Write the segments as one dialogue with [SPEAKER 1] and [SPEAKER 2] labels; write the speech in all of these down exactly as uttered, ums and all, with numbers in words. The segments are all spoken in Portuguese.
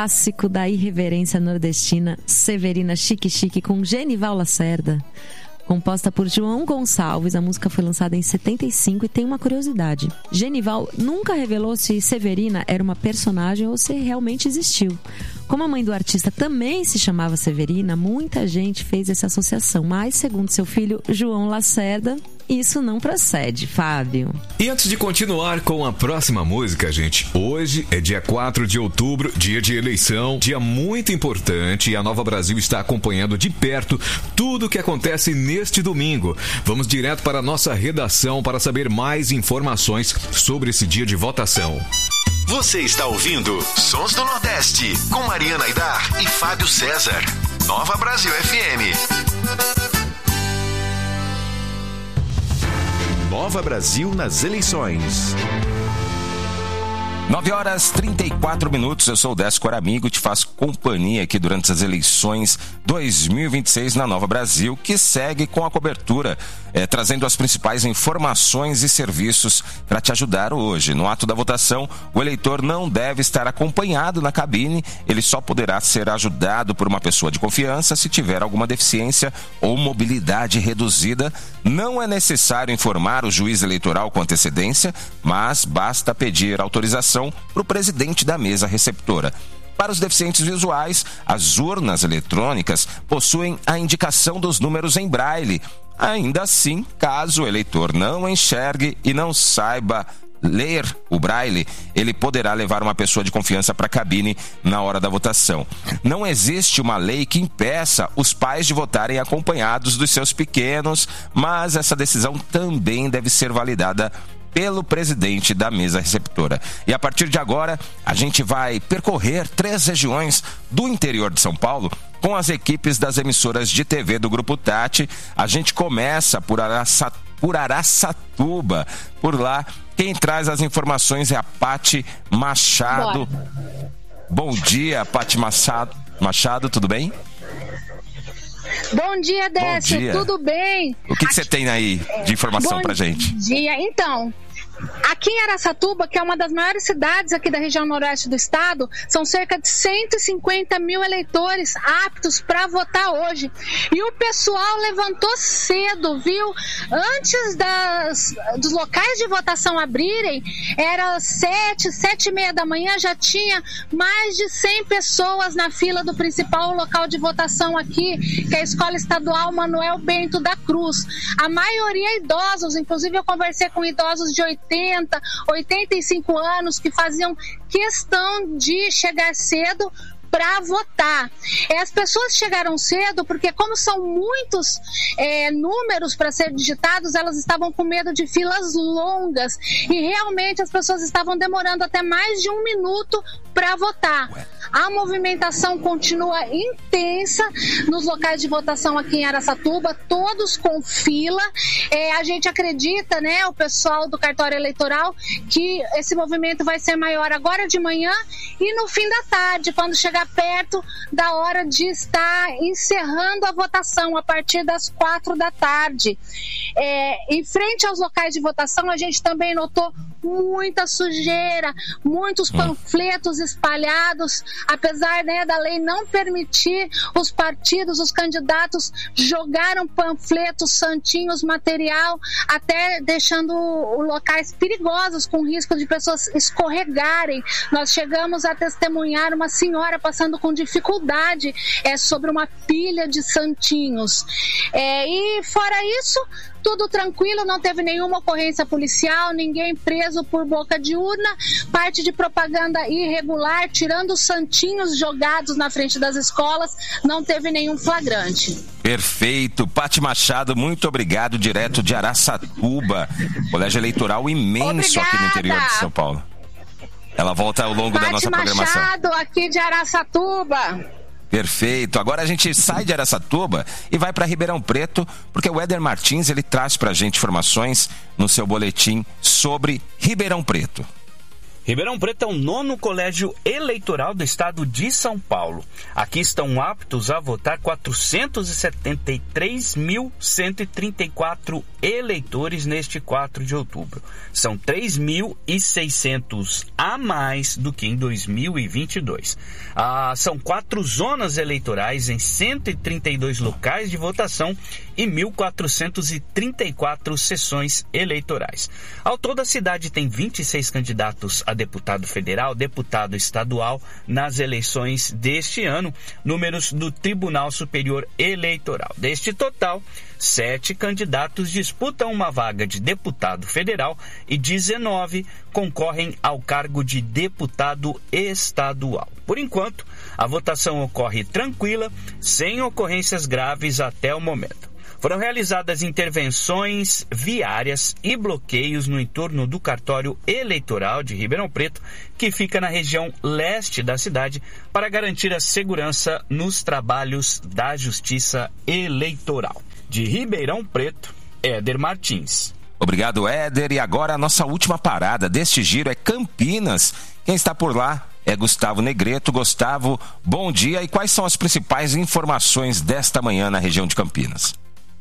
[SPEAKER 1] Clássico da irreverência nordestina, Severina Chique Chique, com Genival Lacerda. Composta por João Gonçalves, a música foi lançada em setenta e cinco e tem uma curiosidade. Genival nunca revelou se Severina era uma personagem ou se realmente existiu. Como a mãe do artista também se chamava Severina, muita gente fez essa associação, mas, segundo seu filho João Lacerda, isso não procede, Fábio.
[SPEAKER 2] E antes de continuar com a próxima música, gente, hoje é dia quatro de outubro, dia de eleição, dia muito importante, e a Nova Brasil está acompanhando de perto tudo o que acontece neste domingo. Vamos direto para a nossa redação para saber mais informações sobre esse dia de votação.
[SPEAKER 3] Você está ouvindo Sons do Nordeste, com Mariana Aidar e Fábio César. Nova Brasil F M. Nova Brasil nas eleições.
[SPEAKER 4] nove horas e trinta e quatro minutos, eu sou o Décio Coramigo e te faço companhia aqui durante as eleições dois mil e vinte e seis na Nova Brasil, que segue com a cobertura, é, trazendo as principais informações e serviços para te ajudar hoje. No ato da votação, o eleitor não deve estar acompanhado na cabine, ele só poderá ser ajudado por uma pessoa de confiança se tiver alguma deficiência ou mobilidade reduzida. Não é necessário informar o juiz eleitoral com antecedência, mas basta pedir autorização para o presidente da mesa receptora. Para os deficientes visuais, as urnas eletrônicas possuem a indicação dos números em braille. Ainda assim, caso o eleitor não enxergue e não saiba ler o braille, ele poderá levar uma pessoa de confiança para a cabine na hora da votação. Não existe uma lei que impeça os pais de votarem acompanhados dos seus pequenos, mas essa decisão também deve ser validada pelo presidente da mesa receptora. E a partir de agora, a gente vai percorrer três regiões do interior de São Paulo com as equipes das emissoras de T V do Grupo Tati. A gente começa por, Araça, por Araçatuba. Por lá, quem traz as informações é a Pati Machado. Bora. Bom dia, Pati Machado. Machado, tudo bem?
[SPEAKER 5] Bom dia, Décio, Bom dia. Tudo bem?
[SPEAKER 4] O que, que você tem aí de informação
[SPEAKER 5] Bom
[SPEAKER 4] pra gente?
[SPEAKER 5] Bom dia, então... Aqui em Araçatuba, que é uma das maiores cidades aqui da região noroeste do estado, são cerca de cento e cinquenta mil eleitores aptos para votar hoje. E o pessoal levantou cedo, viu? Antes das, dos locais de votação abrirem, era sete, sete e meia da manhã, já tinha mais de cem pessoas na fila do principal local de votação aqui, que é a Escola Estadual Manuel Bento da Cruz. A maioria idosos, inclusive eu conversei com idosos de oitenta, oitenta e cinco anos que faziam questão de chegar cedo para votar. É, as pessoas chegaram cedo porque, como são muitos é, números para ser digitados, elas estavam com medo de filas longas e realmente as pessoas estavam demorando até mais de um minuto para votar. A movimentação continua intensa nos locais de votação aqui em Araçatuba, todos com fila. É, a gente acredita, né, o pessoal do cartório eleitoral, que esse movimento vai ser maior agora de manhã e no fim da tarde, quando chegar perto da hora de estar encerrando a votação, a partir das quatro da tarde. É, em frente aos locais de votação, a gente também notou muita sujeira, muitos panfletos espalhados, apesar, né, da lei não permitir os partidos, os candidatos jogaram panfletos, santinhos, material, até deixando locais perigosos com risco de pessoas escorregarem. Nós chegamos a testemunhar uma senhora passando com dificuldade é, sobre uma pilha de santinhos. É, e fora isso, tudo tranquilo, não teve nenhuma ocorrência policial, ninguém preso por boca de urna, parte de propaganda irregular, tirando os santinhos jogados na frente das escolas, não teve nenhum flagrante.
[SPEAKER 4] Perfeito. Pati Machado, muito obrigado, direto de Araçatuba, colégio eleitoral imenso. Obrigada. Aqui no interior de São Paulo. Ela volta ao longo Pati da nossa
[SPEAKER 5] Machado,
[SPEAKER 4] programação.
[SPEAKER 5] Machado, aqui de Araçatuba.
[SPEAKER 4] Perfeito. Agora a gente sai de Araçatuba e vai para Ribeirão Preto, porque o Éder Martins, ele traz para a gente informações no seu boletim sobre Ribeirão Preto.
[SPEAKER 6] Ribeirão Preto é o nono colégio eleitoral do estado de São Paulo. Aqui estão aptos a votar quatrocentos e setenta e três mil cento e trinta e quatro eleitores neste quatro de outubro. São três mil e seiscentos a mais do que em dois mil e vinte e dois. Ah, são quatro zonas eleitorais em cento e trinta e dois locais de votação e mil quatrocentos e trinta e quatro sessões eleitorais. Ao todo, a cidade tem vinte e seis candidatos a deputado federal, deputado estadual nas eleições deste ano, números do Tribunal Superior Eleitoral. Deste total, sete candidatos disputam uma vaga de deputado federal e dezenove concorrem ao cargo de deputado estadual. Por enquanto, a votação ocorre tranquila, sem ocorrências graves até o momento. Foram realizadas intervenções viárias e bloqueios no entorno do cartório eleitoral de Ribeirão Preto, que fica na região leste da cidade, para garantir a segurança nos trabalhos da Justiça Eleitoral. De Ribeirão Preto, Éder Martins.
[SPEAKER 4] Obrigado, Éder. E agora a nossa última parada deste giro é Campinas. Quem está por lá é Gustavo Negreto. Gustavo, bom dia. E quais são as principais informações desta manhã na região de Campinas?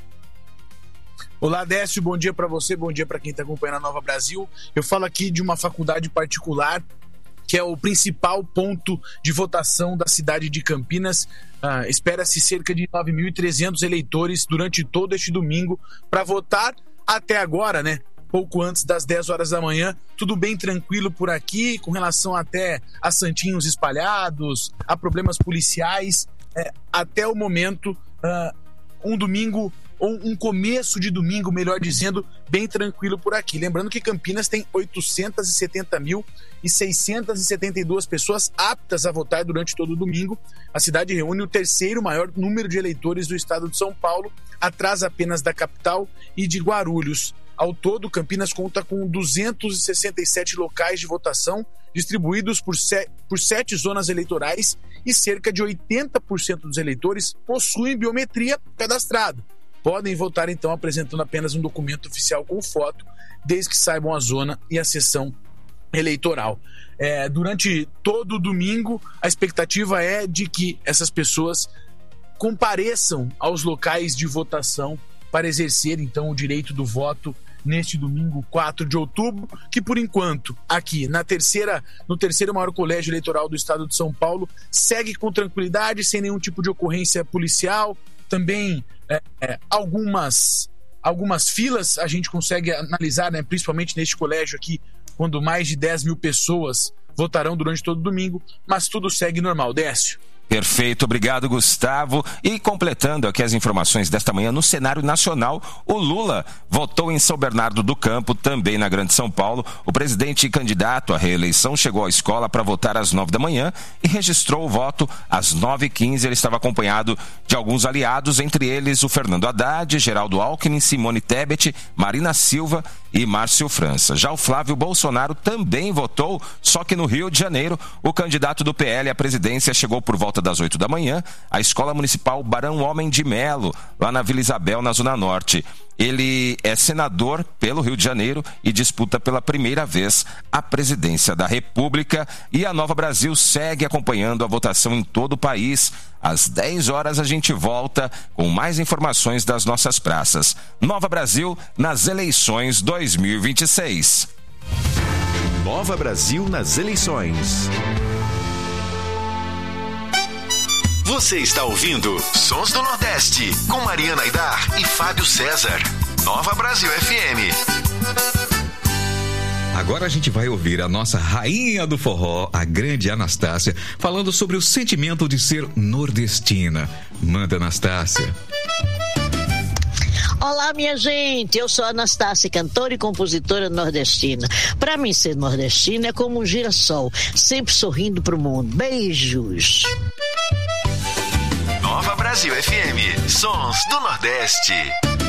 [SPEAKER 7] Olá, Décio, bom dia para você, bom dia para quem está acompanhando a Nova Brasil. Eu falo aqui de uma faculdade particular, que é o principal ponto de votação da cidade de Campinas. Ah, espera-se cerca de nove mil e trezentos eleitores durante todo este domingo para votar até agora, né? Pouco antes das dez horas da manhã, tudo bem tranquilo por aqui, com relação até a santinhos espalhados, a problemas policiais. É, até o momento, ah, um domingo... ou um começo de domingo, melhor dizendo, bem tranquilo por aqui. Lembrando que Campinas tem oitocentos e setenta mil e seiscentos e setenta e duas pessoas aptas a votar durante todo o domingo. A cidade reúne o terceiro maior número de eleitores do estado de São Paulo, atrás apenas da capital e de Guarulhos. Ao todo, Campinas conta com duzentos e sessenta e sete locais de votação, distribuídos por, se... por sete zonas eleitorais, e cerca de oitenta por cento dos eleitores possuem biometria cadastrada. Podem votar, então, apresentando apenas um documento oficial com foto, desde que saibam a zona e a sessão eleitoral. É, durante todo o domingo, a expectativa é de que essas pessoas compareçam aos locais de votação para exercer, então, o direito do voto neste domingo, quatro de outubro, que, por enquanto, aqui na terceira, no terceiro maior colégio eleitoral do estado de São Paulo, segue com tranquilidade, sem nenhum tipo de ocorrência policial. Também é, é, algumas, algumas filas a gente consegue analisar, né, principalmente neste colégio aqui, quando mais de dez mil pessoas votarão durante todo o domingo, mas tudo segue normal. Décio.
[SPEAKER 4] Perfeito, obrigado, Gustavo. E completando aqui as informações desta manhã, no cenário nacional, o Lula votou em São Bernardo do Campo, também na Grande São Paulo. O presidente e candidato à reeleição chegou à escola para votar às nove da manhã e registrou o voto às nove e quinze. Ele estava acompanhado de alguns aliados, entre eles o Fernando Haddad, Geraldo Alckmin, Simone Tebet, Marina Silva e Márcio França. Já o Flávio Bolsonaro também votou, só que no Rio de Janeiro, o candidato do P L à presidência chegou por volta das oito da manhã à Escola Municipal Barão Homem de Melo, lá na Vila Isabel, na Zona Norte. Ele é senador pelo Rio de Janeiro e disputa pela primeira vez a presidência da República. E a Nova Brasil segue acompanhando a votação em todo o país. Às dez horas a gente volta com mais informações das nossas praças. Nova Brasil nas eleições dois mil e vinte e seis.
[SPEAKER 3] Nova Brasil nas eleições. Você está ouvindo Sons do Nordeste, com Mariana Aidar e Fábio César. Nova Brasil F M.
[SPEAKER 2] Agora a gente vai ouvir a nossa rainha do forró, a grande Anastácia, falando sobre o sentimento de ser nordestina. Manda, Anastácia.
[SPEAKER 8] Olá, minha gente, eu sou a Anastácia, cantora e compositora nordestina. Para mim, ser nordestina é como um girassol, sempre sorrindo pro mundo. Beijos!
[SPEAKER 3] Nova Brasil F M, Sons do Nordeste.